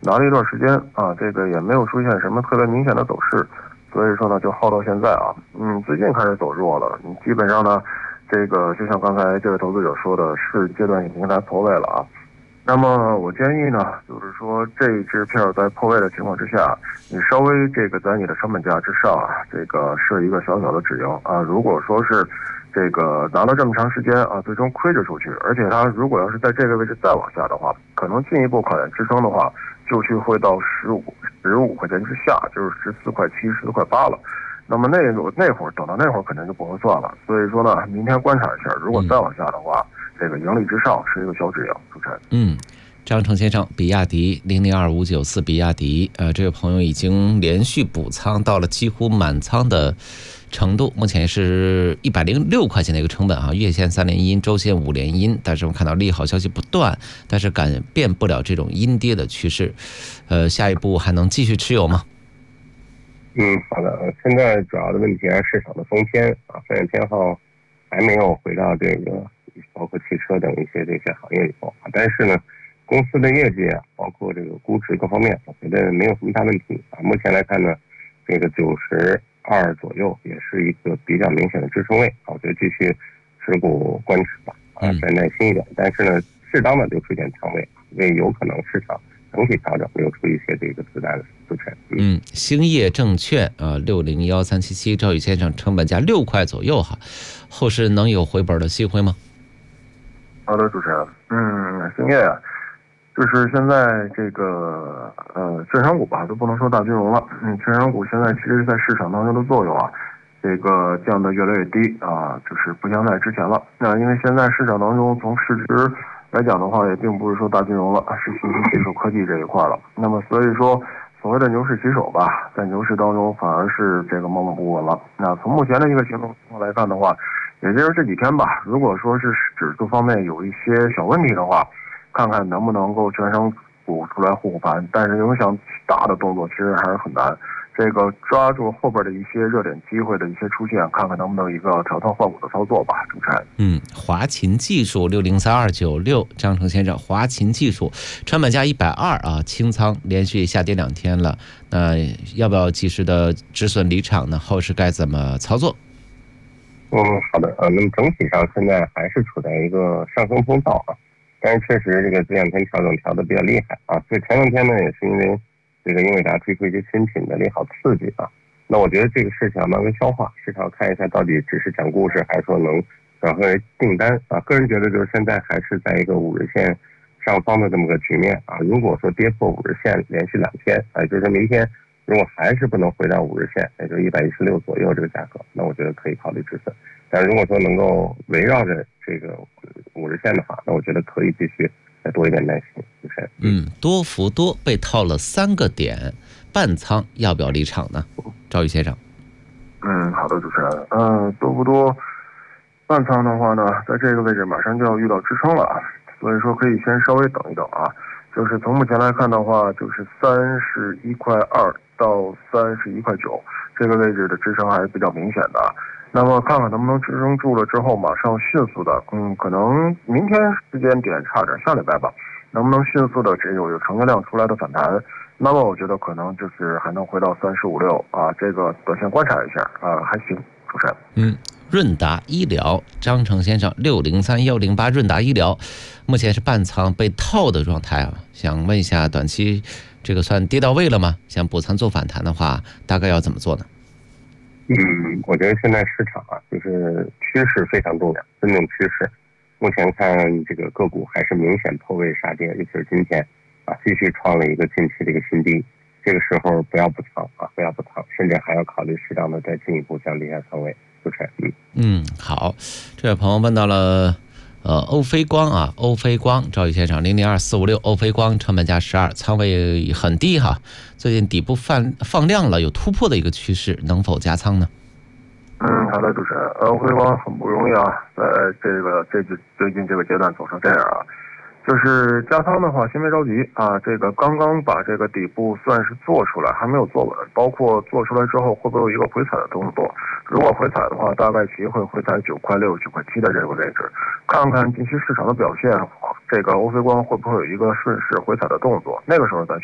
拿了一段时间啊，这个也没有出现什么特别明显的走势，所以说呢就耗到现在啊，最近开始走弱了，基本上呢，这个就像刚才这位投资者说的，是阶段性平台破位了啊。那么我建议呢，就是说这支票在破位的情况之下，你稍微这个在你的成本价之上啊，这个设一个小小的止盈啊。如果说是这个拿了这么长时间啊，最终亏着出去，而且它如果要是在这个位置再往下的话，可能进一步考验支撑的话，就会到15块钱之下，就是14.7、14.8了。那么那会儿等到那会儿肯定就不合算了。所以说呢，明天观察一下，如果再往下的话，这个盈利之上是一个小止盈。主持人， 张成先生，比亚迪002594，比亚迪，这位朋友已经连续补仓到了几乎满仓的程度，目前是106块钱的一个成本啊，月线3连阴，周线5连阴，但是我们看到利好消息不断，但是改变不了这种阴跌的趋势，下一步还能继续持有吗？ 好的，现在主要的问题还是市场的封偏啊，风险偏好还没有回到这个包括汽车等一些这些行业里头啊，但是呢，公司的业绩啊，包括这个估值各方面，我觉得没有什么大问题啊。目前来看呢，这个92左右也是一个比较明显的支撑位啊，我觉得继续持股观察吧啊，再耐心一点，但是呢，适当的留出一点仓位，为有可能市场整体调整留出一些这个子弹的主持人。 兴业证券601377，赵宇先生，成本价6块左右哈，后市能有回本的机会吗？ 好的，主持人，兴业啊，就是现在这个券商股吧，都不能说大金融了，券商股现在其实在市场当中的作用啊，这个降得越来越低啊，就是不像在之前了。那因为现在市场当中从市值来讲的话，也并不是说大金融了，是信息技术科技这一块了。那么所以说，所谓的牛市旗手吧，在牛市当中反而是这个默默不稳了。那从目前的一个情况来看的话，也就是这几天吧，如果说是指数方面有一些小问题的话，看看能不能够券商股出来护盘，但是影响大的动作其实还是很难。这个抓住后边的一些热点机会的一些出现，看看能不能一个调仓换股的操作吧，主持人。 华勤技术603296，张成先生，华勤技术成本价120啊，清仓连续下跌2天了，那要不要及时的止损离场呢？后市该怎么操作？ 好的那么整体上现在还是处在一个上升通道啊，但是确实这个这2天调整调得比较厉害啊，所以前2天呢也是因为这个英伟达推出一些新品的利好刺激啊，那我觉得这个事情要慢慢消化，市场看一下到底只是讲故事，还是说能转化为订单啊？个人觉得就是现在还是在一个5日线上方的这么个局面啊，如果说跌破5日线连续2天，就是明天如果还是不能回到5日线，也就是116左右这个价格，那我觉得可以考虑止损。但如果说能够围绕着这个5日线的话，那我觉得可以继续再多一点耐心。 多福多被套了3个点，半仓要不要离场呢？赵宇先生。 好的，主持人。多福多半仓的话呢，在这个位置马上就要遇到支撑了啊，所以说可以先稍微等一等啊。就是从目前来看的话，就是31.2块到31.9块，这个位置的支撑还是比较明显的。那么看看能不能支撑住了之后，马上迅速的，可能明天时间点差点，下礼拜吧，能不能迅速的有成交量出来的反弹？那么我觉得可能就是还能回到35.6啊，这个短线观察一下啊，还行。主持人。 润达医疗，张成先生603108，润达医疗目前是半仓被套的状态啊，想问一下，短期这个算跌到位了吗？想补仓做反弹的话，大概要怎么做呢？ 我觉得现在市场啊，就是趋势非常重要，尊重趋势。目前看这个个股还是明显破位杀跌，尤其是今天啊，继续创了一个近期的一个新低。这个时候不要补仓啊，不要补仓，甚至还要考虑适当的再进一步降低一下仓位。 好，这位朋友问到了欧菲光啊，欧菲光，赵宇先生002456，欧菲光成本价12，仓位很低哈，最近底部放量了，有突破的一个趋势，能否加仓呢？ 好的，主持人，欧菲光很不容易啊，在最近这个阶段走成这样啊。就是加仓的话，先别着急啊。这个刚刚把这个底部算是做出来，还没有做稳，包括做出来之后会不会有一个回踩的动作？如果回踩的话，大概其会回踩9.6、9.7的这个位置。看看近期市场的表现，这个欧菲光会不会有一个顺势回踩的动作？那个时候再